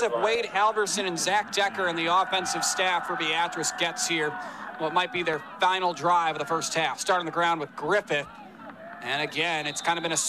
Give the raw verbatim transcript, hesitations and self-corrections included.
Joseph, Wade Halverson, and Zach Decker and the offensive staff for Beatrice gets here what might be their final drive of the first half. Starting the ground with Griffith. And again, it's kind of been a